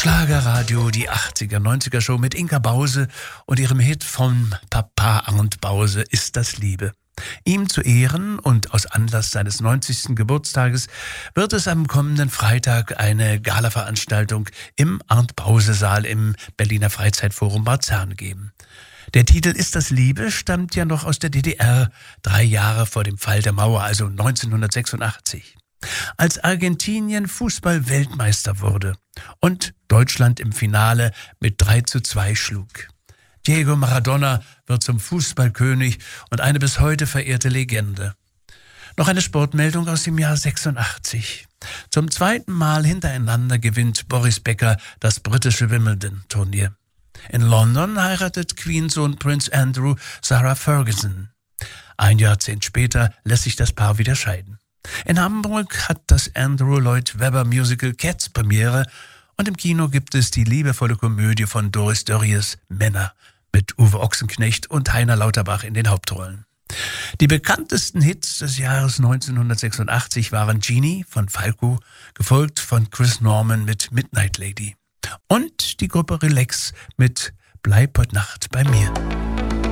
Schlagerradio, die 80er, 90er Show mit Inka Bause und ihrem Hit von Papa Arndt Bause, Ist das Liebe. Ihm zu Ehren und aus Anlass seines 90. Geburtstages wird es am kommenden Freitag eine Galaveranstaltung im Arndt-Bause-Saal im Berliner Freizeitforum Marzahn geben. Der Titel Ist das Liebe stammt ja noch aus der DDR, 3 Jahre vor dem Fall der Mauer, also 1986. Als Argentinien Fußball-Weltmeister wurde und Deutschland im Finale mit 3:2 schlug. Diego Maradona wird zum Fußballkönig und eine bis heute verehrte Legende. Noch eine Sportmeldung aus dem Jahr 86. Zum 2. Mal hintereinander gewinnt Boris Becker das britische Wimbledon-Turnier. In London heiratet Queen-Sohn Prince Andrew Sarah Ferguson. Ein Jahrzehnt später lässt sich das Paar wieder scheiden. In Hamburg hat das Andrew Lloyd Webber Musical Cats Premiere und im Kino gibt es die liebevolle Komödie von Doris Dörries Männer mit Uwe Ochsenknecht und Heiner Lauterbach in den Hauptrollen. Die bekanntesten Hits des Jahres 1986 waren Genie von Falco, gefolgt von Chris Norman mit Midnight Lady und die Gruppe Relax mit Bleib heut Nacht bei mir.